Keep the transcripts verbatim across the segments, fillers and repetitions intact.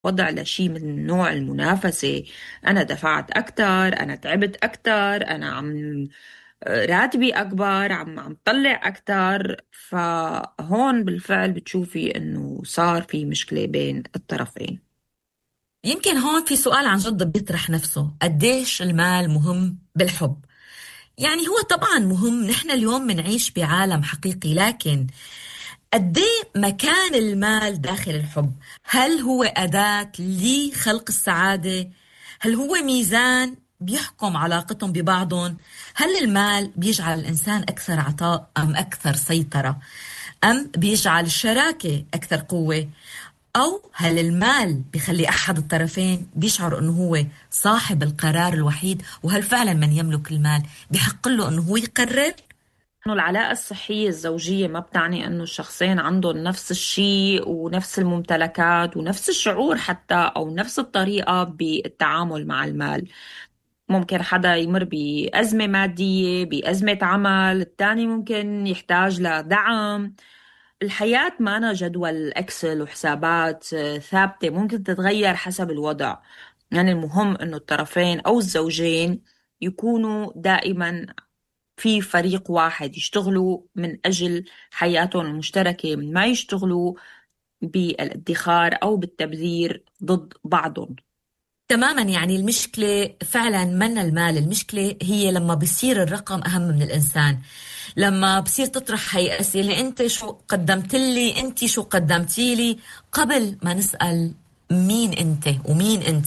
وضع لشيء من نوع المنافسة. أنا دفعت أكتر، أنا تعبت أكتر، أنا عم راتبي أكبر، عم عم طلع أكتر. فهون بالفعل بتشوفي إنه صار في مشكلة بين الطرفين. يمكن هون في سؤال عن جد بيطرح نفسه، قديش المال مهم بالحب؟ يعني هو طبعا مهم، نحن اليوم منعيش بعالم حقيقي، لكن قد ايه مكان المال داخل الحب؟ هل هو أداة لخلق السعادة؟ هل هو ميزان بيحكم علاقتهم ببعضهم؟ هل المال بيجعل الإنسان أكثر عطاء أم أكثر سيطرة؟ أم بيجعل الشراكة أكثر قوة؟ أو هل المال بيخلي أحد الطرفين بيشعر أنه هو صاحب القرار الوحيد؟ وهل فعلا من يملك المال بيحق له أنه هو يقرر؟ إنه العلاقة الصحية الزوجية ما بتعني إنه الشخصين عندهم نفس الشيء ونفس الممتلكات ونفس الشعور حتى، أو نفس الطريقة بالتعامل مع المال. ممكن حدا يمر بأزمة مادية، بأزمة عمل، التاني ممكن يحتاج لدعم. الحياة مانا جدول أكسل وحسابات آه، ثابتة، ممكن تتغير حسب الوضع. يعني المهم إنه الطرفين أو الزوجين يكونوا دائما في فريق واحد، يشتغلوا من أجل حياتهم المشتركة، ما يشتغلوا بالادخار أو بالتبذير ضد بعضهم. تماما، يعني المشكلة فعلا من المال، المشكلة هي لما بصير الرقم أهم من الإنسان. لما بصير تطرح هاي أسئلة، أنت شو قدمت لي، أنت شو قدمتي لي، قبل ما نسأل مين أنت ومين أنت.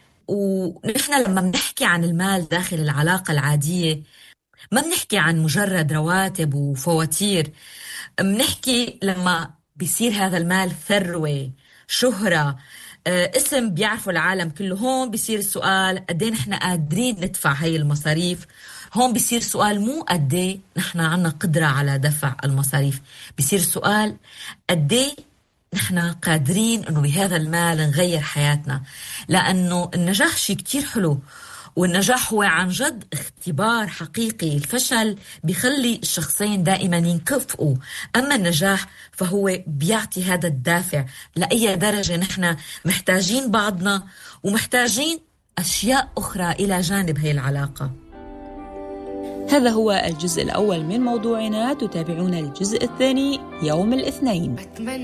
ونحن لما بنحكي عن المال داخل العلاقة العادية، ما بنحكي عن مجرد رواتب وفواتير. بنحكي لما بيصير هذا المال ثروة، شهرة، آه، اسم بيعرفوا العالم كله. هون بيصير السؤال قديه نحن قادرين ندفع هاي المصاريف. هون بيصير سؤال مو قديه نحن عنا قدرة على دفع المصاريف، بيصير سؤال قديه نحن قادرين انه بهذا المال نغير حياتنا. لانه النجاح شيء كتير حلو، والنجاح هو عن جد اختبار حقيقي. الفشل بيخلي الشخصين دائما ينكفئوا، أما النجاح فهو بيعطي هذا الدافع لأي درجة نحن محتاجين بعضنا، ومحتاجين أشياء أخرى إلى جانب هاي العلاقة. هذا هو الجزء الأول من موضوعنا، تتابعون الجزء الثاني يوم الاثنين.